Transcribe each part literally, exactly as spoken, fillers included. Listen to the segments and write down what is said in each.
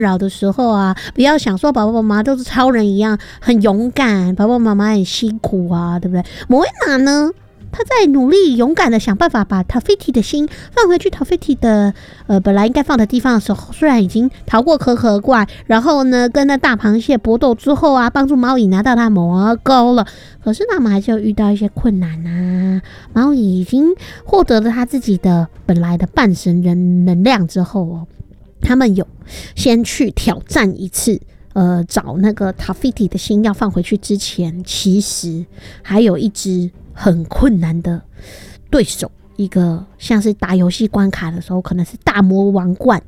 扰的时候啊，不要想说爸爸妈妈都是超人一样很勇敢，爸爸妈妈很辛苦啊，对不对？莫维娜呢，他在努力勇敢的想办法把 Tafiti 的心放回去 Tafiti 的呃本来应该放的地方的时候，虽然已经逃过可可怪，然后呢跟那大螃蟹搏斗之后啊，帮助猫蚁拿到它魔钩了，可是他们还是有遇到一些困难啊。猫蚁已经获得了他自己的本来的半神人能量之后哦，他们有先去挑战一次。呃，找那个 Tafiti 的心要放回去之前，其实还有一只很困难的对手，一个像是打游戏关卡的时候，可能是大魔王怪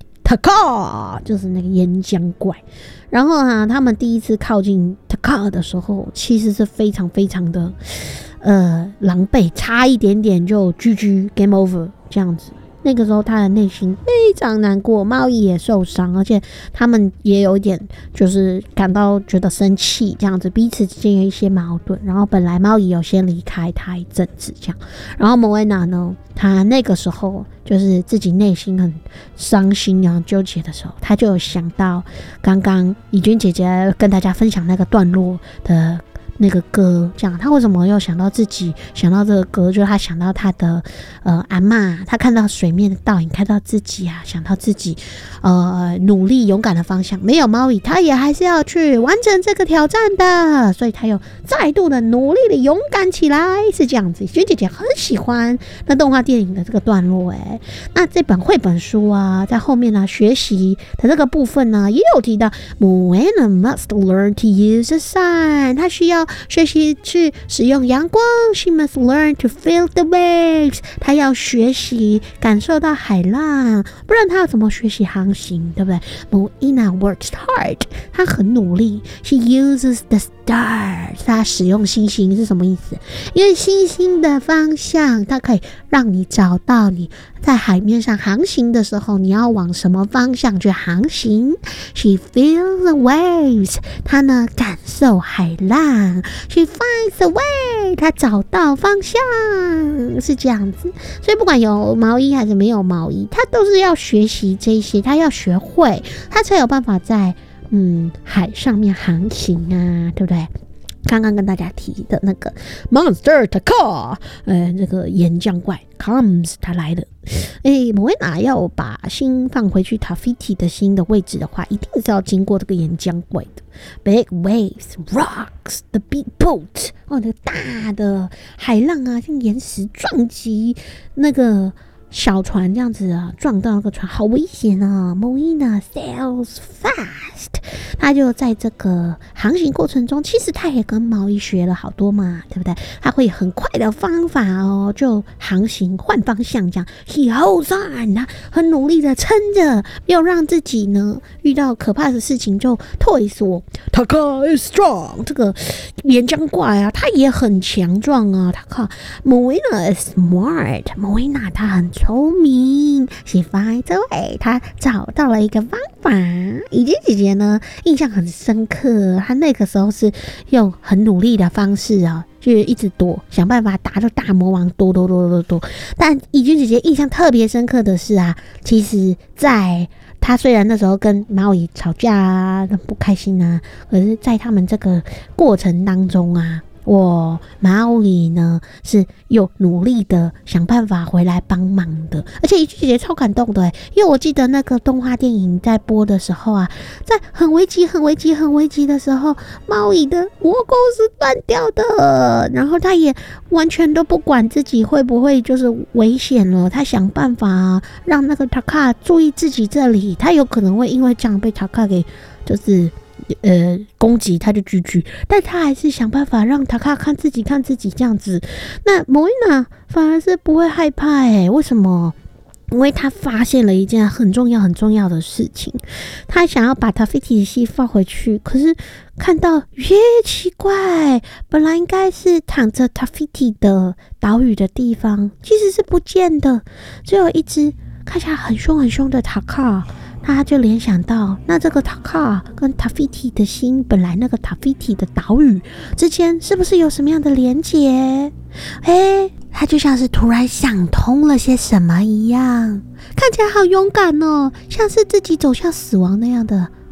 Taka， 就是那个岩浆怪。然后啊，他们第一次靠近 Taka 的时候，其实是非常非常的呃狼狈，差一点点就 G G game over 这样子。那个时候他的内心非常难过，猫蚁也受伤，而且他们也有一点就是感到觉得生气，这样子彼此之间有一些矛盾。然后本来猫蚁有先离开他一阵子这样，然后莫维娜呢，他那个时候就是自己内心很伤心然后纠结的时候，他就有想到刚刚怡君姐姐跟大家分享那个段落的那个歌，这样他为什么又想到自己想到这个歌，就是他想到他的呃阿嬷，他看到水面的倒影，看到自己啊，想到自己呃努力勇敢的方向，没有猫蚁他也还是要去完成这个挑战的，所以他又再度的努力的勇敢起来，是这样子。萱姐姐很喜欢那动画电影的这个段落诶，那这本绘本书啊，在后面呢、啊、学习的这个部分呢，也有提到 Moana must learn to use the sun， 他需要学习去使用阳光 ，She must learn to feel the waves。她要学习感受到海浪，不然她要怎么学习航行，对不对 ？Moana works hard， 她很努力。She uses the stars， 她使用星星是什么意思？因为星星的方向，它可以让你找到你在海面上航行的时候，你要往什么方向去航行。She feels the waves， 她呢感受海浪。She finds a way， 她找到方向，是这样子。所以不管有毛衣还是没有毛衣，她都是要学习这些，她要学会，她才有办法在嗯海上面航行啊，对不对？刚刚跟大家提的那个 Monster Taka， 呃，这个岩浆怪 comes 他来了。哎，莫维娜要把心放回去 Tafiti 的心的位置的话，一定是要经过这个岩浆怪的 Big waves, rocks, the big boat。哦，那个大的海浪啊，像岩石撞击那个小船这样子啊，撞到那个船，好危险啊 ！Moana sails fast， 他就在这个航行过程中，其实他也跟毛衣学了好多嘛，对不对？他会很快的方法哦，就航行换方向这样。He holds on， 他很努力的撑着，没有让自己呢遇到可怕的事情就退缩。Taka is strong， 这个岩浆怪啊，他也很强壮啊。他靠 Moana is smart，Moana 他很聪明 ，She finds a way， 她找到了一个方法。以及姐姐呢，印象很深刻，她那个时候是用很努力的方式啊，就是一直躲，想办法打到大魔王，躲躲躲躲躲。但以君姐姐印象特别深刻的是啊，其实在她虽然那时候跟毛蚁吵架啊，不开心啊，可是在他们这个过程当中啊。我毛蚁呢是有努力的想办法回来帮忙的，而且一句姐姐超感动的，因为我记得那个动画电影在播的时候啊，在很危急、很危急、很危急的时候，毛蚁的魔钩是断掉的，然后他也完全都不管自己会不会就是危险了，他想办法、啊、让那个塔卡注意自己这里，他有可能会因为这样被塔卡给就是。呃，攻击他就拒拒，但他还是想办法让塔卡看自己看自己这样子。那莫伊娜反而是不会害怕哎、欸，为什么？因为他发现了一件很重要很重要的事情，他想要把 Tafiti 的心放回去，可是看到越奇怪，本来应该是躺着 Tafiti 的岛屿的地方，其实是不见的，只有一只看起来很凶很凶的塔卡。他就联想到，那这个 Taka 跟 Tafiti 的心，本来那个 Tafiti 的岛屿之间是不是有什么样的连结？哎，他就像是突然想通了些什么一样，看起来好勇敢哦，像是自己走向死亡那样的